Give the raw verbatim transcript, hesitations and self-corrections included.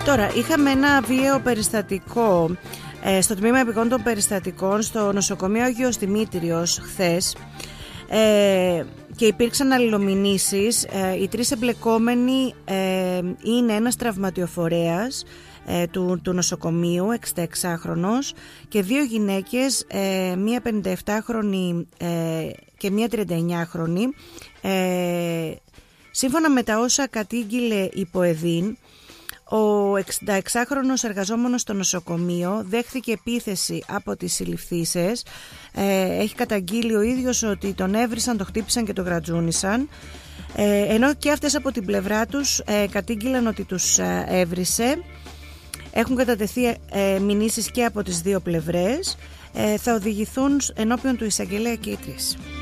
Τώρα, είχαμε ένα βίαιο περιστατικό ε, στο τμήμα επικόντων περιστατικών στο νοσοκομείο Άγιος Δημήτριος χθες ε, και υπήρξαν αλληλομηνήσεις. Ε, οι τρεις εμπλεκόμενοι ε, είναι ένας τραυματιοφορέας ε, του, του νοσοκομείου, εξηνταεξάχρονος, και δύο γυναίκες, ε, μία πενηνταεπτάχρονη ε, και μία τριανταεννιάχρονη. Ε, σύμφωνα με τα όσα κατήγγειλε η ΠΟΕΔΗΝ, ο εξηνταεξάχρονος εργαζόμενος στο νοσοκομείο δέχθηκε επίθεση από τις συλληφθήσεις. Ε, έχει καταγγείλει ο ίδιος ότι τον έβρισαν, τον χτύπησαν και τον γρατζούνισαν. Ε, ενώ και αυτές από την πλευρά τους ε, κατήγγειλαν ότι τους ε, έβρισε. Έχουν κατατεθεί ε, μηνύσεις και από τις δύο πλευρές. Ε, θα οδηγηθούν ενώπιον του εισαγγελέα και οι τρεις.